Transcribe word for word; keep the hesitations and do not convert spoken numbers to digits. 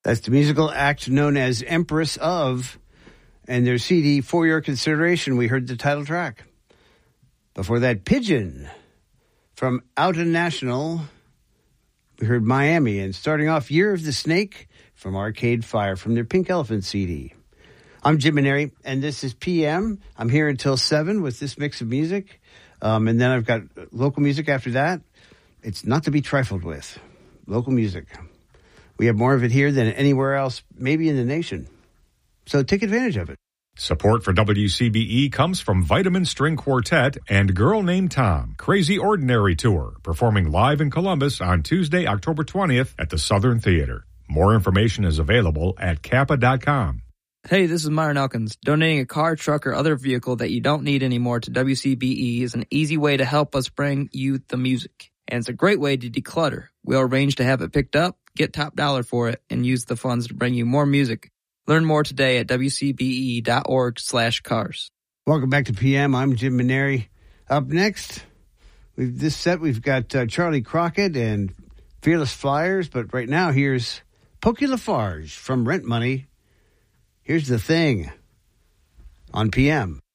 That's the musical act known as Empress of, and their C D, For Your Consideration, we heard the title track. Before that, Pigeon from Out and National, we heard Miami, and starting off, Year of the Snake from Arcade Fire from their Pink Elephant C D. I'm Jim Maneri, and this is P M. I'm here until seven with this mix of music, um, and then I've got local music after that. It's not to be trifled with. Local music. We have more of it here than anywhere else, maybe in the nation. So take advantage of it. Support for W C B E comes from Vitamin String Quartet and Girl Named Tom, Crazy Ordinary Tour, performing live in Columbus on Tuesday, October twentieth at the Southern Theater. More information is available at kappa dot com. Hey, this is Myron Elkins. Donating a car, truck, or other vehicle that you don't need anymore to W C B E is an easy way to help us bring you the music. And it's a great way to declutter. We'll arrange to have it picked up, get top dollar for it, and use the funds to bring you more music. Learn more today at W C B E dot org slash cars. Welcome back to P M. I'm Jim Maneri. Up next, we've this set, we've got uh, Charlie Crockett and Fearless Flyers, but right now here's Pokey Lafarge from Rent Money. Here's the thing on P M.